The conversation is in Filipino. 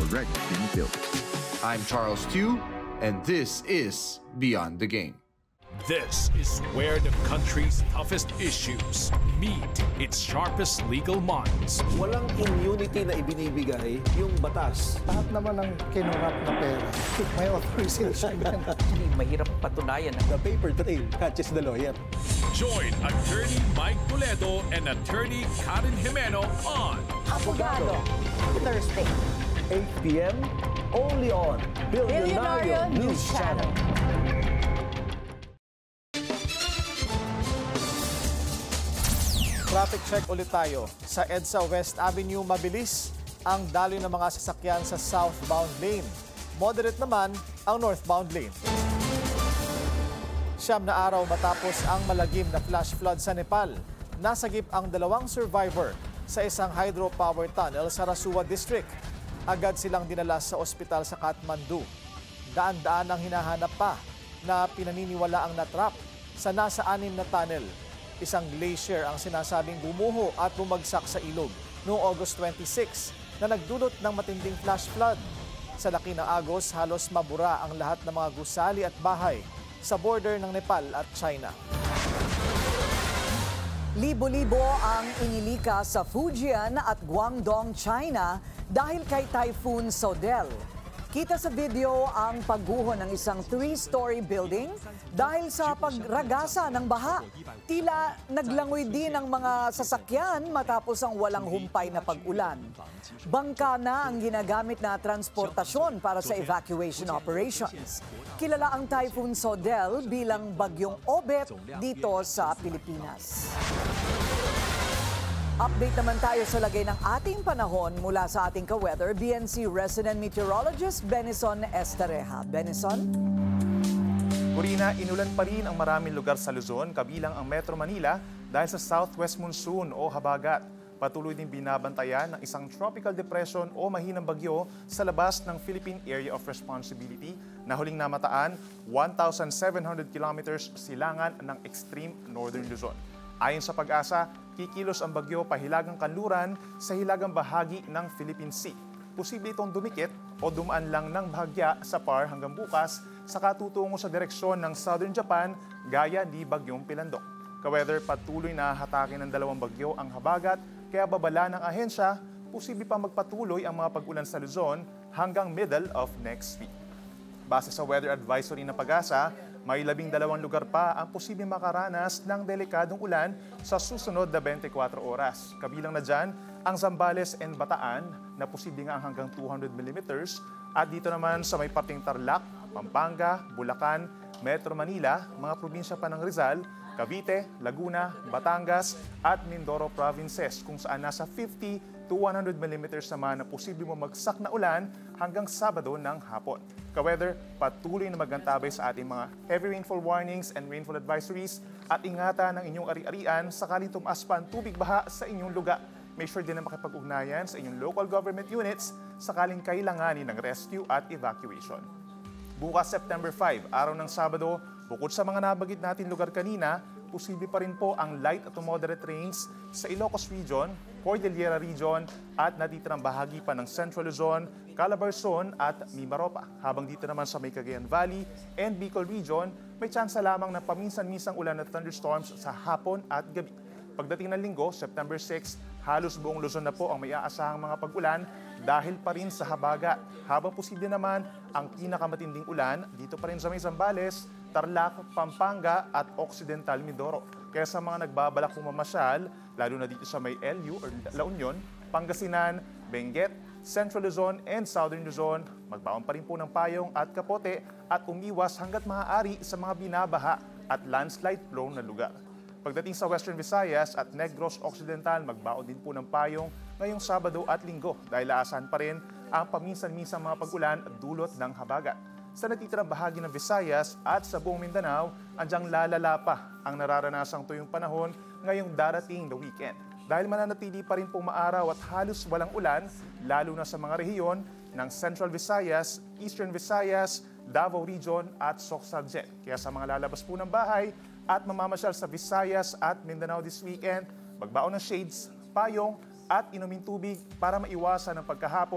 already been built. I'm Charles Tew, and this is Beyond the Game. This is where the country's toughest issues meet its sharpest legal minds. Walang immunity na ibinibigay yung batas. Lahat naman ng kinurap na pera, may authorization yan. Mahirap patunayan. The paper trail catches the lawyer. Join Attorney Mike Toledo and Attorney Karen Jimeno on Abogado, Thursday, 8 p.m. only on Billionario News Channel. Traffic check ulit tayo. Sa EDSA West Avenue, mabilis ang daloy ng mga sasakyan sa southbound lane. Moderate naman ang northbound lane. 9 na araw matapos ang malagim na flash flood sa Nepal. Nasagip ang 2 survivor sa isang hydropower tunnel sa Rasuwa District. Agad silang dinala sa ospital sa Kathmandu. Daan-daan ang hinahanap pa na pinaniniwala ang natrap sa nasa 6 na tunnel. Isang glacier ang sinasabing bumuho at bumagsak sa ilog noong August 26 na nagdulot ng matinding flash flood. Sa laki ng agos, halos mabura ang lahat ng mga gusali at bahay sa border ng Nepal at China. libo-libo ang inilika sa Fujian at Guangdong, China dahil kay Typhoon Sodel. Kita sa video ang pagguho ng isang 3-story building dahil sa pagragasa ng baha. Tila naglangoy din ang mga sasakyan matapos ang walang humpay na pag-ulan. Bangka na ang ginagamit na transportasyon para sa evacuation operations. Kilala ang Typhoon Sodel bilang Bagyong Obet dito sa Pilipinas. Update naman tayo sa lagay ng ating panahon mula sa ating ka-weather, BNC resident meteorologist Benison Estareja. Benison? Corina, inulan pa rin ang maraming lugar sa Luzon, kabilang ang Metro Manila dahil sa southwest monsoon o habagat. Patuloy din binabantayan ng isang tropical depression o mahinang bagyo sa labas ng Philippine Area of Responsibility na huling namataan 1,700 kilometers silangan ng extreme northern Luzon. Ayon sa Pag-asa, kikilos ang bagyo pahilagang kanluran sa hilagang bahagi ng Philippine Sea. Posible itong dumikit o dumaan lang ng bahagya sa PAR hanggang bukas sa katutungo sa direksyon ng Southern Japan gaya ni Bagyong Pilandok. Ka-weather, patuloy na hatakin ng 2 bagyo ang habagat kaya babala ng ahensya, posible pa magpatuloy ang mga pag-ulan sa Luzon hanggang middle of next week. Base sa weather advisory ng Pag-asa, may 12 lugar pa ang posibleng makaranas ng delikadong ulan sa susunod na 24 oras. Kabilang na dyan ang Zambales and Bataan na posibleng hanggang 200 mm at dito naman sa may parting Tarlac, Pampanga, Bulacan, Metro Manila, mga probinsya pa ng Rizal, Cavite, Laguna, Batangas at Mindoro provinces kung saan nasa 50 to 100 mm naman na posibleng bumagsak na ulan hanggang Sabado ng hapon. Ka-weather, patuloy na magantabay sa ating mga heavy rainfall warnings and rainfall advisories at ingatan ng inyong ari-arian sakaling tumaas pa ang tubig baha sa inyong lugar. Make sure din na makipag-ugnayan sa inyong local government units sakaling kailanganin ng rescue at evacuation. Bukas September 5, araw ng Sabado, bukod sa mga nabagit natin lugar kanina, posible pa rin po ang light to moderate rains sa Ilocos Region, Cordillera Region at natitirang bahagi pa ng Central Luzon, Calabarzon at Mimaropa. Habang dito naman sa may Cagayan Valley and Bicol Region, may tsansa lamang ng paminsan-minsang ulan at thunderstorms sa hapon at gabi. Pagdating ng Linggo, September 6, halos buong Luzon na po ang may aasahang mga pag-ulan dahil pa rin sa habagat. Habang posible naman ang pinakamatinding ulan dito pa rin sa may Zambales, Tarlac, Pampanga at Occidental Mindoro. Kaya sa mga nagbabalak pumamasyal, lalo na dito sa may LU or La Union, Pangasinan, Benguet, Central Luzon and Southern Luzon, magbaon pa rin po ng payong at kapote at umiwas hanggat maaari sa mga binabaha at landslide prone na lugar. Pagdating sa Western Visayas at Negros Occidental, magbaon din po ng payong ngayong Sabado at Linggo dahil aasahan pa rin ang paminsan-minsang mga pag-ulan at dulot ng habagat. Sa natitirang bahagi ng Visayas at sa buong Mindanao, andyang lalala pa ang nararanasang tuyong panahon ngayong darating na weekend. Dahil mananatili pa rin pong maaraw at halos walang ulan, lalo na sa mga rehiyon ng Central Visayas, Eastern Visayas, Davao Region at Sorsogon. Kaya sa mga lalabas po ng bahay at mamamasyal sa Visayas at Mindanao this weekend, magbaon ng shades, payong at inuming tubig para maiwasan ang pagkahapon